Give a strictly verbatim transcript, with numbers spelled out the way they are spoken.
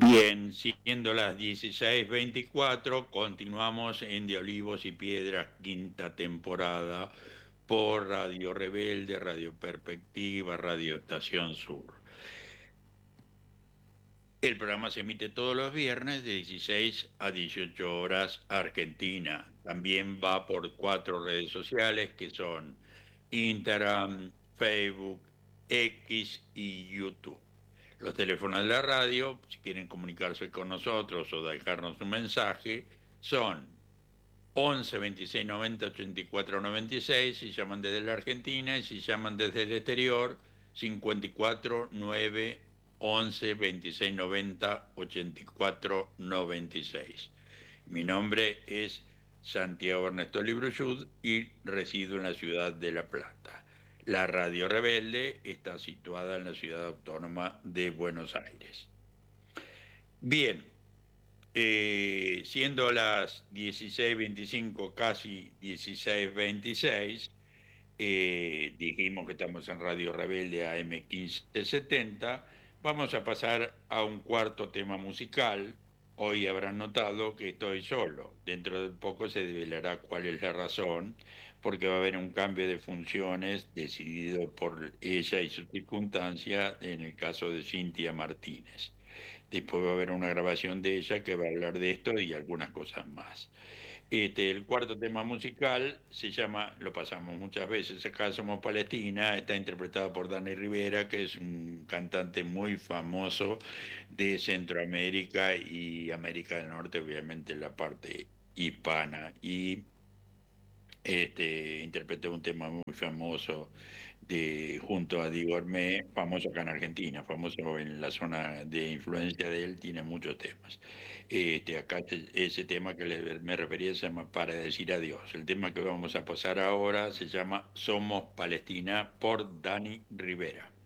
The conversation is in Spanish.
Bien, siendo las dieciséis veinticuatro, continuamos en De Olivos y Piedras, quinta temporada, por Radio Rebelde, Radio Perspectiva, Radio Estación Sur. El programa se emite todos los viernes de dieciséis a dieciocho horas Argentina. También va por cuatro redes sociales que son Instagram, Facebook, X y YouTube. Los teléfonos de la radio, si quieren comunicarse con nosotros o dejarnos un mensaje, son once veintiséis noventa ochenta y cuatro noventa y seis si llaman desde la Argentina, y si llaman desde el exterior, cincuenta y cuatro nueve once veintiséis noventa ochenta y cuatro noventa y seis. Mi nombre es Santiago Ernesto Libruyud y resido en la ciudad de La Plata. La Radio Rebelde está situada en la ciudad autónoma de Buenos Aires. Bien, eh, siendo las dieciséis veinticinco, casi dieciséis veintiséis, eh, dijimos que estamos en Radio Rebelde A M quince setenta, vamos a pasar a un cuarto tema musical. Hoy habrán notado que estoy solo. Dentro de poco se develará cuál es la razón, porque va a haber un cambio de funciones decidido por ella y su circunstancia en el caso de Cintia Martínez. Después va a haber una grabación de ella que va a hablar de esto y algunas cosas más. Este, el cuarto tema musical se llama, lo pasamos muchas veces, acá Somos Palestina, está interpretado por Dani Rivera, que es un cantante muy famoso de Centroamérica y América del Norte, obviamente la parte hispana. Y este, interpretó un tema muy famoso de, junto a Diego Armé, famoso acá en Argentina, famoso en la zona de influencia de él, tiene muchos temas. Este, acá te- ese tema que le- me refería se llama Para decir adiós. El tema que vamos a pasar ahora se llama Somos Palestina por Dani Rivera.